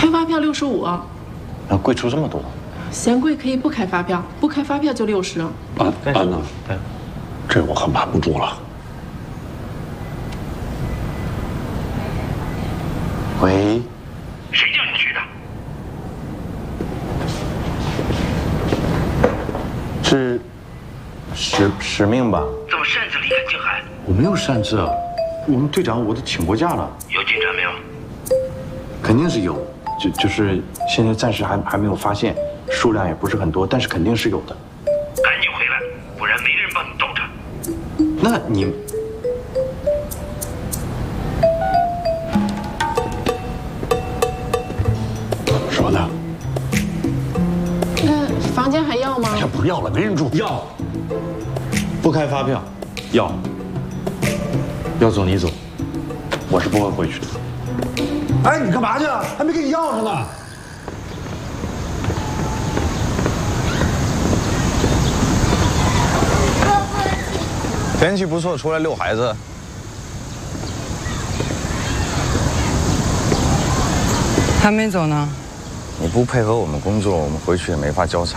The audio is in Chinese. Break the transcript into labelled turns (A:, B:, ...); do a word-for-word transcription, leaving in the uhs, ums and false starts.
A: 开发票六十五。
B: 那贵出这么多？
A: 嫌贵可以不开发票，不开发票就六十。
B: 啊啊那，这我可瞒不住了。喂，
C: 谁叫你去的？
B: 是使使命吧？
C: 怎么擅自离开静海？
B: 我没有擅自啊，我们队长我都请过假了。
C: 有进展没有？
B: 肯定是有，就就是现在暂时还还没有发现，数量也不是很多，但是肯定是有的。
C: 赶紧回来，不然没人帮你兜着。
B: 那你。 说呢？
A: 那房间还要吗？
B: 哎呀，不要了，没人住。
D: 要，不开发票，要。要走你走，
B: 我是不会回去的。
E: 哎，你干嘛去啊？还没给你钥匙呢。
F: 天气不错，出来遛孩子。
G: 还没走呢。
F: 你不配合我们工作，我们回去也没法交差。